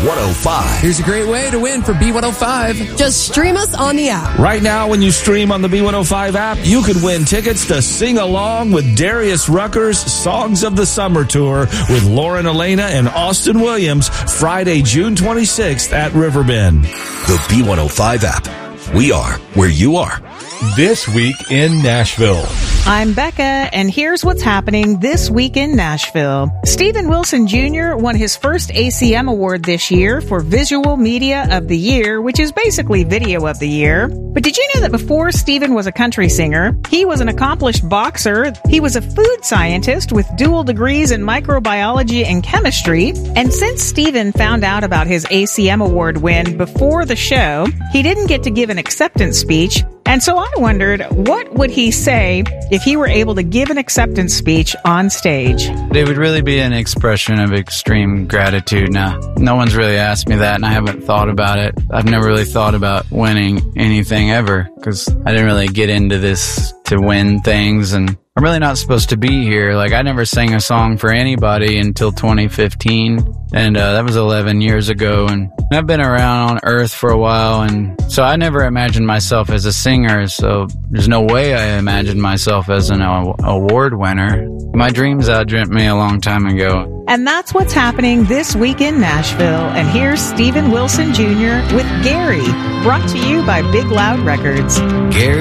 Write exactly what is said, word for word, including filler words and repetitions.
one oh five. Here's a great way to win for B one oh five. Just stream us on the app. Right now, when you stream on the B one oh five app, you could win tickets to sing along with Darius Rucker's Songs of the Summer Tour with Lauren Elena and Austin Williams Friday, June twenty-sixth at Riverbend. The B one oh five app. We are where you are. This week in Nashville. I'm Becca, and here's what's happening this week in Nashville. Steven Wilson Junior won his first A C M award this year for Visual Media of the Year, which is basically Video of the Year. But did you know that before Steven was a country singer, he was an accomplished boxer, he was a food scientist with dual degrees in microbiology and chemistry, and since Steven found out about his A C M award win before the show, he didn't get to give an acceptance speech. And so I wondered, what would he say if he were able to give an acceptance speech on stage? It would really be an expression of extreme gratitude. Now, no one's really asked me that, and I haven't thought about it. I've never really thought about winning anything ever, because I didn't really get into this to win things, and I'm really not supposed to be here. Like, I never sang a song for anybody until twenty fifteen, and uh, that was eleven years ago, and I've been around on Earth for a while, and so I never imagined myself as a singer, so there's no way I imagined myself as an uh, award winner. My dreams outdreamt me a long time ago. And that's what's happening this week in Nashville, and here's Steven Wilson Junior with Gary, brought to you by Big Loud Records. Gary